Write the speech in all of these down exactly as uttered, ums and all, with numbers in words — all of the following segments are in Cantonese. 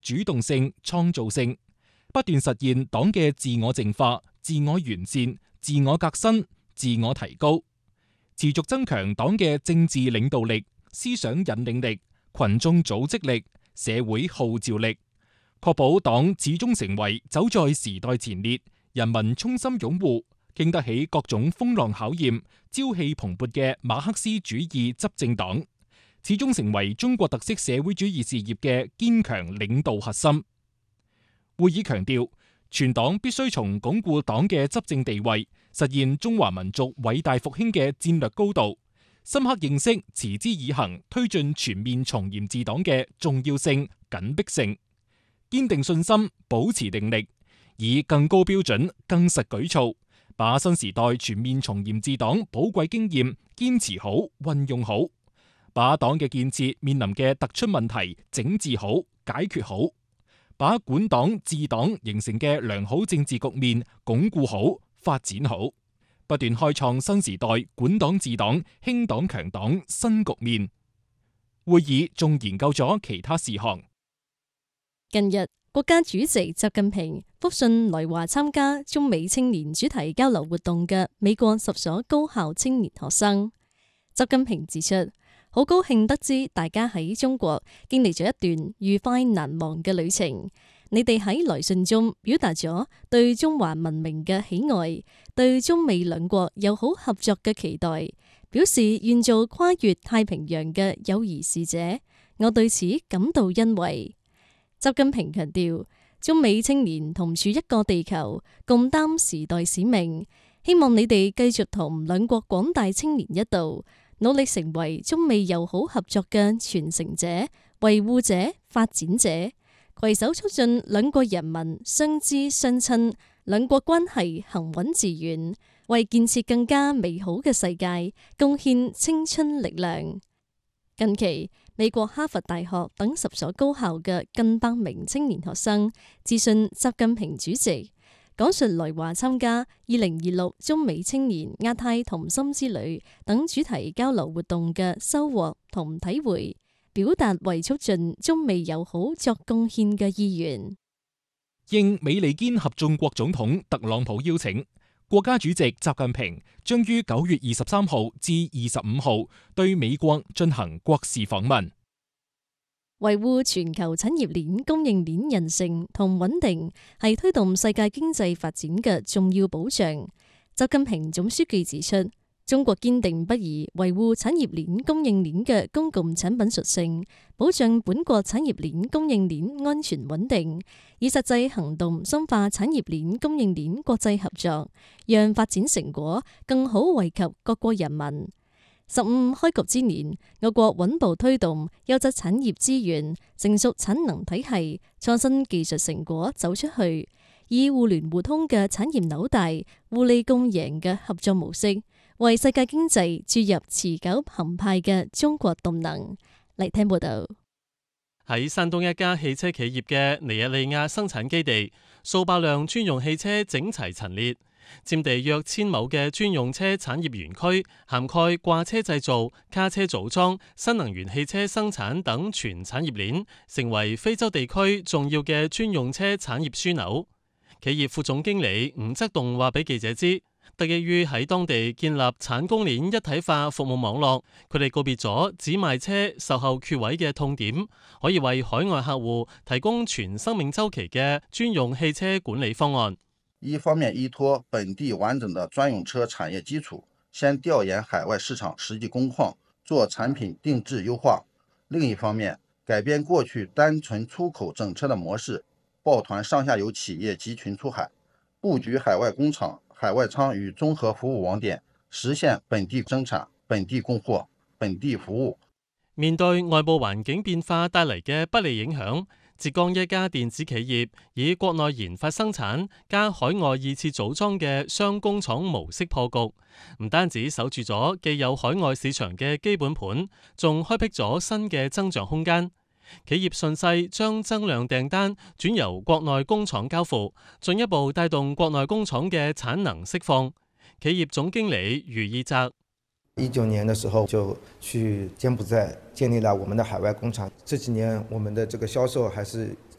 主動性、創造性，不斷實現黨嘅自我淨化、自我完善、自我革新、自我提高，持續增強黨嘅政治領導力、思想引領力、群眾組織力、社會號召力，確保黨始終成為走在時代前列、人民衷心擁護、經得起各種風浪考驗、朝氣蓬勃嘅馬克思主義執政黨，始終成為中國特色社會主義事業嘅堅強領導核心。會議強調，全黨必須從鞏固黨嘅執政地位、實現中華民族偉大復興嘅戰略高度，深刻認識持之以恆推進全面從嚴治黨嘅重要性、緊迫性，堅定信心，保持定力，以更高標準、更實舉措，把新時代全面從嚴治黨寶貴經驗堅持好、運用好，把黨嘅建設面臨嘅突出問題整治好、解決好，把管黨治黨形成嘅良好政治局面鞏固好、發展好，不斷開創新時代管黨治黨、興黨強黨新局面。會議仲研究咗其他事項。 近日，國家主席習近平復信來華參加中美青年主題交流活動嘅美國十所高校青年學生。習近平指出，好高興得知大家喺中國經歷咗一段愉快難忘嘅旅程。你哋喺來信中表達咗對中華文明嘅喜愛，對中美兩國友好合作嘅期待，表示願做跨越太平洋嘅友誼使者。我對此感到欣慰。習近平強調，中美青年同處一個地球，共擔時代使命。希望你哋繼續同兩國廣大青年一道，努力成為中美友好合作嘅傳承者、維護者、發展者，攜手促進兩國人民相知相親，兩國關係行穩致遠，為建設更加美好嘅世界貢獻青春力量。近期，美國哈佛大學等十所高校嘅近百名青年學生致信習近平主席，講述來華參加二零二六中美青年亞太同心之旅等主題交流活動嘅收穫同體會，表達為促進中美友好作貢獻嘅意願。 應美利堅合眾國總統特朗普邀請，國家主席習近平將於九月二十三號至二十五號對美國進行國事訪問。 維護全球產業鏈供應鏈韌性同穩定係推動世界經濟發展嘅重要保障。習近平總書記指出，中國堅定不移維護產業鏈供應鏈嘅公共產品屬性，保障本國產業鏈供應鏈安全穩定，以實際行動深化產業鏈供應鏈國際合作，讓發展成果更好惠及各國人民。十五開局之年，我國穩步推動優質產業資源、成熟產能體系、創新技術成果走出去，以互聯互通嘅產業紐帶、互利共贏嘅合作模式，為世界經濟注入持久澎湃嘅中國動能。嚟聽報道。 喺山東一家汽車企業嘅尼日利亞生產基地，數百輛專用汽車整齊陳列。佔地約千畝嘅專用車產業園區，涵蓋掛車製造、卡車組裝、新能源汽車生產等全產業鏈，成為非洲地區重要嘅專用車產業樞紐。企業副總經理吳則棟話俾記者知，得益於喺當地建立產供鏈一體化服務網絡，佢哋告別咗只賣車售後缺位嘅痛點，可以為海外客戶提供全生命週期嘅專用汽車管理方案。 一方面依托本地完整的專用車產業基礎，先調研海外市場實際工況，做產品定制優化；另一方面，改變過去單純出口整車的模式，抱團上下游企業集群出海，佈局海外工廠、海外倉與綜合服務網點，實現本地生產、本地供貨、本地服務。 面對外部環境變化帶嚟嘅不利影響，浙江一家電子企業以國內研發生產加海外二次組裝嘅雙工廠模式破局，唔單止守住咗既有海外市場嘅基本盤，仲開闢咗新嘅增長空間。企業順勢將增量訂單轉由國內工廠交付，進一步帶動國內工廠嘅產能釋放。企業總經理余義澤。 一九年的時候就去柬埔寨建立了我們的海外工廠，這幾年我們的這個銷售還是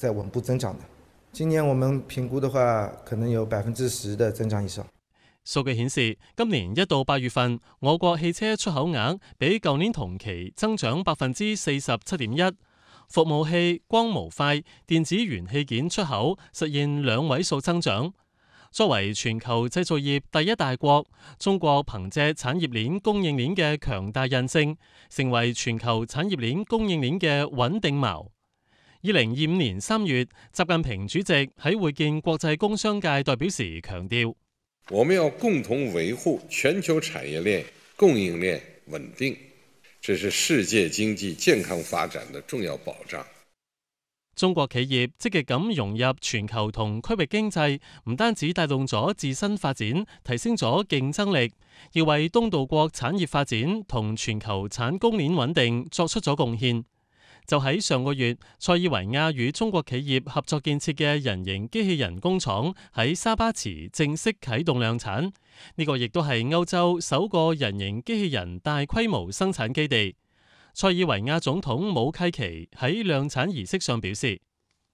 在穩步增長的。今年我們評估的話，可能有百分之十的增長以上。 數據顯示，今年一到八月份，我國汽車出口額比舊年同期增長百分之四十七點一，服務器、光模塊、電子元器件出口實現兩位數增長。作為全球製造業第一大國，中國憑借產業鏈供應鏈嘅強大韌性，成為全球產業鏈供應鏈嘅穩定錨。二零二五年三月，習近平主席喺會見國際工商界代表時強調， 我們要共同維護全球產業鏈供應鏈穩定，這是世界經濟健康發展的重要保障。 中國企業積極咁融入全球同區域經濟，唔單止帶動咗自身發展，提升咗競爭力，亦為東道國產業發展同全球產供鏈穩定作出咗貢獻。就喺上個月，塞爾維亞與中國企業合作建設嘅人形機器人工廠喺沙巴池正式啟動量產，呢、這個亦都係歐洲首個人形機器人大規模生產基地。塞爾維亞總統武契奇喺量產儀式上表示，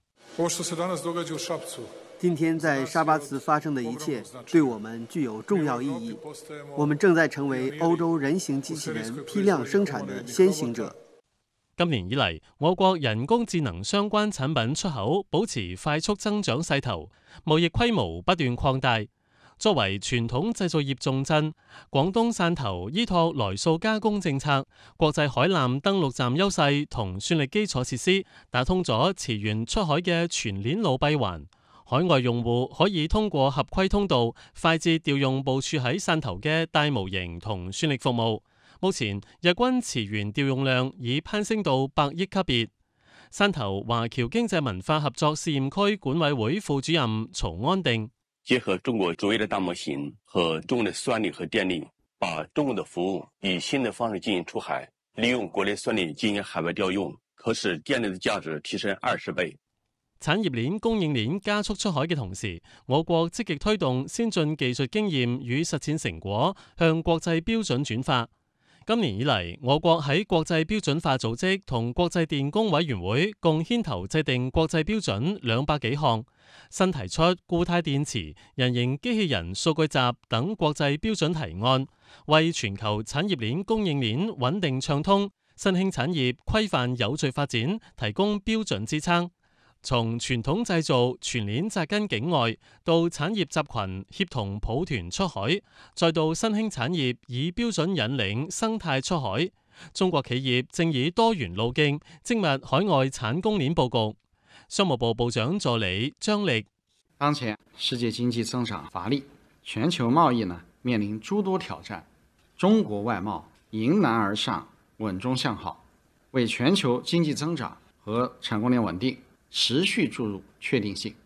今天在沙巴茨發生的一切對我們具有重要意義，我們正在成為歐洲人形機器人批量生產的先行者。 今年以嚟，我國人工智能相關產品出口保持快速增長勢頭，貿易規模不斷擴大。作為傳統製造業重鎮，廣東汕頭依託來塑加工政策、國際海纜登陸站優勢同算力基礎設施，打通咗磁源出海嘅全鏈路閉環。海外用戶可以通過合規通道，快捷調用部署喺汕頭嘅大模型同算力服務。目前日均磁源調用量已攀升到百億級別。汕頭華僑經濟文化合作試驗區管委會副主任曹安定， 結合中國卓越的大模型和中國的算力和電力，把中國的服務以新的方式進行出海，利用國內算力進行海外調用，可使電力的價值提升二十倍。 產業鏈供應鏈加速出海嘅同時，我國積極推動先進技術經驗與實踐成果向國際標準轉化。今年以嚟，我國喺國際標準化組織同國際電工委員會共牽頭制定國際標準兩百幾項，新提出固態電池、人形機器人數據集等國際標準提案，為全球產業鏈供應鏈穩定暢通、新興產業規範有序發展提供標準支撐。從傳統製造全鏈紮根境外，到產業集群協同抱團出海，再到新興產業以標準引領生態出海，中國企業正以多元路徑精密海外產供鏈佈局。商務部部長助理張力， 當前世界經濟增長乏力，全球貿易呢面臨諸多挑戰，中國外貿迎難而上，穩中向好，為全球經濟增長和產供鏈穩定持續注入確定性。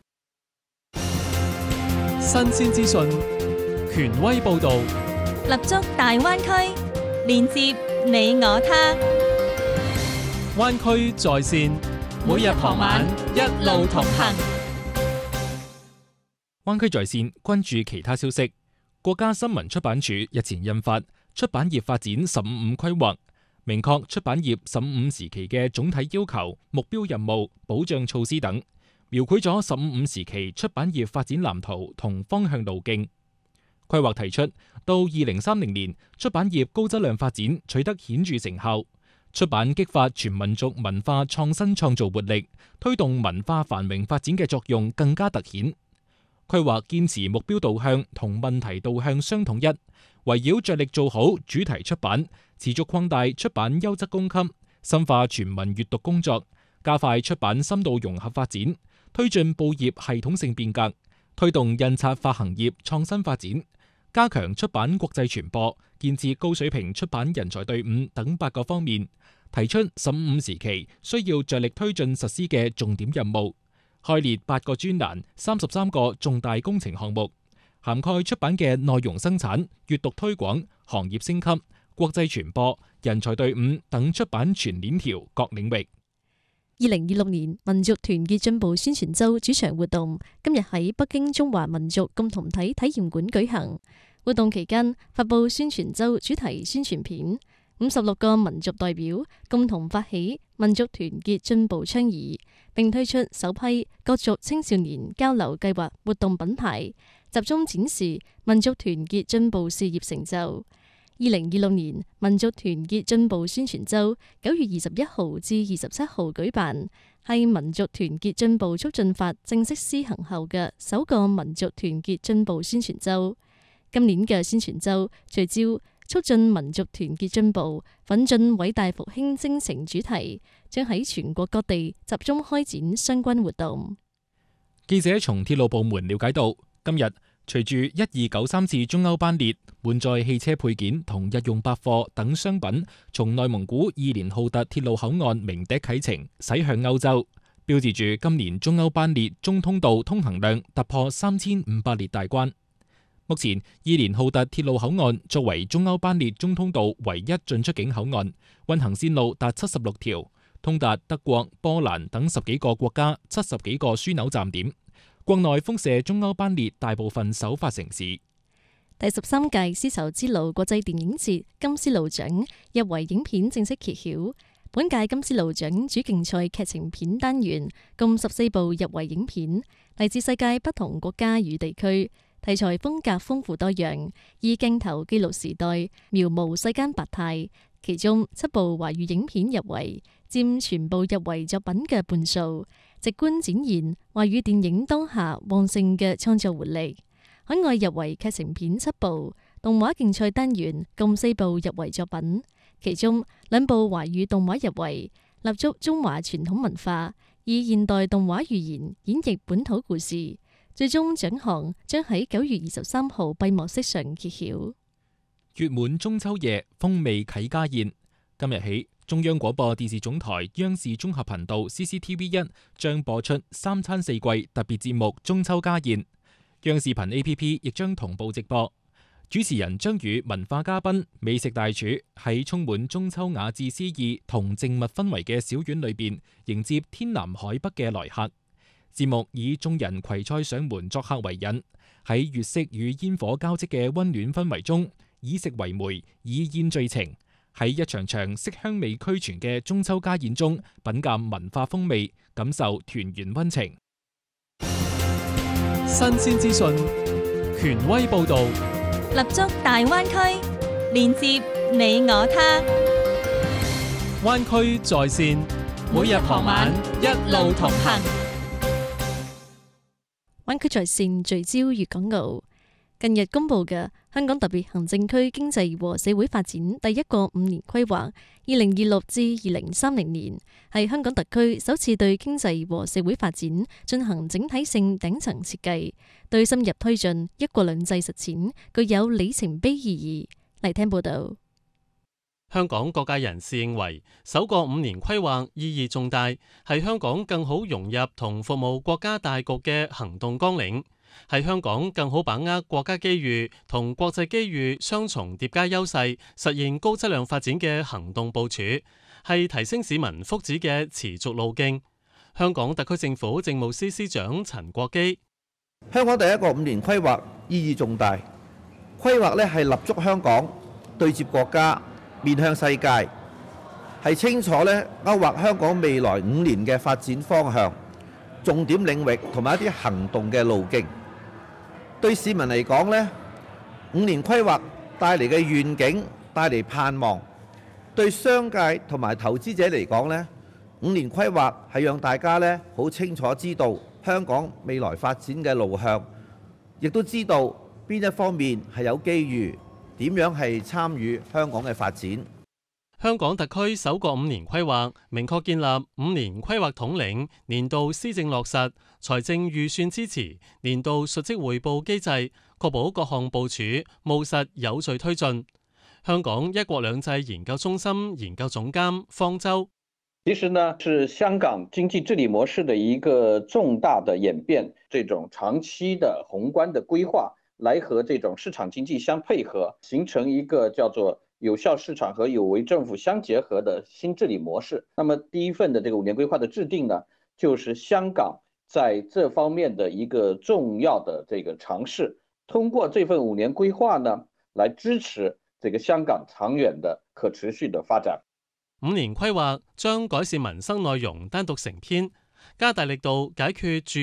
新鮮資訊，權威報導， 立足大灣區，連接你我他。 灣區在線， 每日傍晚一路同行。 灣區在線，關注其他消息。國家新聞出版署日前印發《出版業發展十五五規劃》，明確出版業十五五時期嘅總體要求、目標任務、保障措施等，描繪咗十五五時期出版業發展藍圖同方向路徑。規劃提出，到二零三零年，出版業高質量發展取得顯著成效，出版激發全民族文化創新創造活力，推動文化繁榮發展嘅作用更加突顯。規劃堅持目標導向同問題導向相統一，圍繞着力做好主題出版，持續擴大出版優質供給，深化全民閱讀工作，加快出版深度融合發展，推進報業系統性變革，推動印刷發行業創新發展，加強出版國際傳播，建設高水平出版人才隊伍等八個方面，提出十五五時期需要着力推進實施嘅重點任務，開列八個專欄、三十三個重大工程項目，涵蓋出版嘅內容生產、閱讀推廣、行業升級、國際傳播、人才隊伍等出版全鏈條各領域。 二零二六年民族團結進步宣傳周主場活動今日喺北京中華民族共同體體驗館舉行。活動期間發佈宣傳周主題宣傳片， 五十六個民族代表共同發起民族團結進步倡議，並推出首批各族青少年交流計劃活動品牌，集中展示民族團結進步事業成就。二零二六年民族團結進步宣傳週九月二十一號至二十七號舉辦，係民族團結進步促進法正式施行後嘅首個民族團結進步宣傳週。今年嘅宣傳週聚焦促進民族團結進步、奮進偉大復興征程主題，將喺全國各地集中開展相關活動。 記者從鐵路部門了解到，今日隨住一二九三次中歐班列滿載汽車配件同日用百貨等商品，從內蒙古伊連浩特鐵路口岸鳴笛啟程，駛向歐洲，標誌住今年中歐班列中通道通行量突破三千五百列大關。目前，伊連浩特鐵路口岸作為中歐班列中通道唯一進出境口岸，運行線路達七十六條，通達德國、波蘭等十幾個國家七十幾個樞紐站點。國內輻射中歐班列大部分首發城市。 第十三屆絲綢之路國際電影節金絲路獎入圍影片正式揭曉。本屆金絲路獎主競賽劇情片單元共十四部入圍影片，嚟自世界不同國家與地區，題材風格豐富多樣，以鏡頭記錄時代，描摹世間百態。其中七部華語影片入圍，佔全部入圍作品嘅半數，直觀展現華語電影當下旺盛嘅創作活力。海外入圍劇情片七部，動畫競賽單元共四部入圍作品，其中兩部華語動畫入圍，立足中華傳統文化，以現代動畫語言演繹本土故事。最終獎項將喺九月二十三號閉幕式上揭曉。 月滿中秋夜，風味啟家宴。今日起，中央廣播電視總台央視綜合頻道 C C T V 一將播出三餐四季特別節目《中秋家宴》，央視頻 A P P 亦將同步直播。主持人將與文化嘉賓、美食大廚喺充滿中秋雅致詩意同靜謐氛圍嘅小院裏邊迎接天南海北嘅來客。節目以眾人攜菜上門作客為引，喺月色與煙火交織嘅溫暖氛圍中，以食為媒，以宴聚情，喺一場場色香味俱全嘅中秋家宴中，品鑒文化風味，感受團圓溫情。 新鮮資訊，權威報導， 立足大灣區，連接你我他。 灣區在線，每日傍晚一路同行。 灣區在線聚焦粵港澳。近日公布嘅香港特別行政區經濟和社會發展第一個五年規劃，二零二六至二零三零年，係香港特區首次對經濟和社會發展進行整體性頂層設計，對深入推進一國兩制實踐具有里程碑意義。嚟聽報道。 香港各界人士認為，首個五年規劃意義重大，係香港更好融入同服務國家大局嘅行動綱領，係香港更好把握國家機遇同國際機遇雙重疊加優勢，實現高質量發展嘅行動部署，係提升市民福祉嘅持續路徑。香港特區政府政務司司長陳國基： 香港第一個五年規劃意義重大，規劃呢係立足香港，對接國家，面向世界，係清楚呢勾畫香港未來五年嘅發展方向、重點領域同埋一啲行動嘅路徑。對市民嚟講呢，五年規劃帶嚟嘅願景、帶嚟盼望；對商界同埋投資者嚟講呢，五年規劃係讓大家呢好清楚知道香港未來發展嘅路向，亦都知道邊一方面係有機遇，點樣係參與香港嘅發展。 香港特區首個五年規劃明確建立五年規劃統領、年度施政落實、財政預算支持、年度述職匯報機制，確保各項部署務實有序推進。香港一國兩制研究中心研究總監方舟： 其實呢，是香港經濟治理模式的一個重大的演變，這種長期的宏觀的規劃，來和這種市場經濟相配合，形成一個叫做有效市場和有為政府相結合的新治理模式。那麼第一份的這個五年規劃的制定呢，就是香港在這方面的一個重要的這個嘗試。通過這份五年規劃呢，來支持這個香港長遠的可持續的發展。 五年規劃將改善民生內容單獨成篇，加大力度解決住